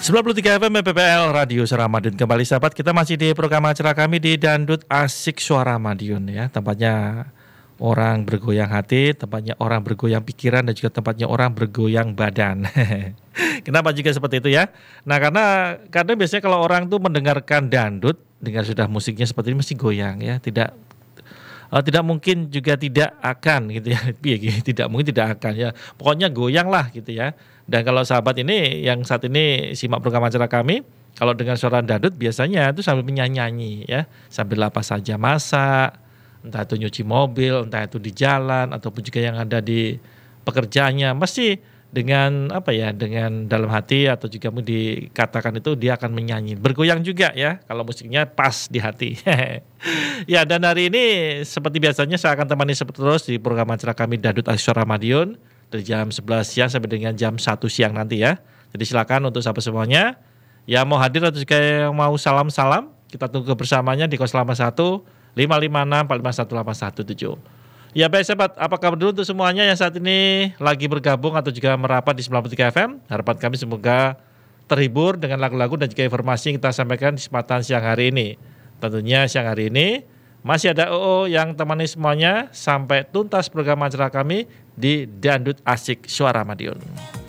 93 FM PPL Radio Suara Madiun. Kembali sahabat, kita masih di program acara kami di Dandut Asik Suara Madiun ya. Tempatnya orang bergoyang hati, tempatnya orang bergoyang pikiran, dan juga tempatnya orang bergoyang badan. Kenapa juga seperti itu ya? Nah karena biasanya kalau orang tuh mendengarkan dandut, dengar sudah musiknya seperti ini mesti goyang ya. Tidak mungkin juga tidak akan gitu ya. Tidak mungkin tidak akan ya. Pokoknya goyang lah gitu ya. Dan kalau sahabat ini yang saat ini simak program acara kami, kalau dengan suara dandut biasanya itu sambil menyanyi ya, sambil apa saja masak, entah itu nyuci mobil, entah itu di jalan ataupun juga yang ada di pekerjaannya, mesti dengan dengan dalam hati atau juga dikatakan itu dia akan menyanyi, bergoyang juga ya kalau musiknya pas di hati. Ya, dan hari ini seperti biasanya saya akan temani terus di program acara kami Dandut Asik Suara Madiun dari jam 11 siang sampai dengan jam 1 siang nanti ya. Jadi silakan untuk sahabat semuanya yang mau hadir atau juga yang mau salam-salam, kita tunggu bersamanya di 081 556 451 817. Ya baik sahabat, apa kabar dulu untuk semuanya yang saat ini lagi bergabung atau juga merapat di 93 FM. Harapan kami semoga terhibur dengan lagu-lagu dan juga informasi yang kita sampaikan di kesempatan siang hari ini. Tentunya siang hari ini masih ada OO yang temani semuanya sampai tuntas program acara kami di Dandut Asik Suara Madiun.